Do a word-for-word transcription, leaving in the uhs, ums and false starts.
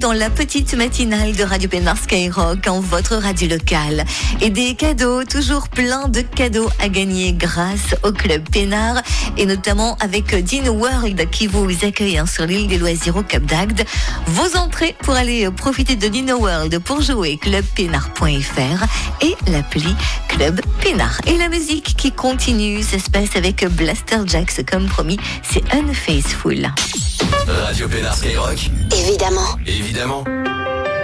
dans la petite matinale de Radio Pénard Skyrock, en votre radio locale. Et des cadeaux, toujours plein de cadeaux à gagner grâce au Club Pénard, et notamment avec Dino World qui vous accueille hein, sur l'île des loisirs au Cap d'Agde. Vos entrées pour aller profiter de Dino World pour jouer club pénard point f r et l'appli Club Pénard. Et la musique qui continue, ça se passe avec Blaster Jacks comme promis, c'est Unfaithful. Radio Pénard Skyrock. Évidemment. Évidemment.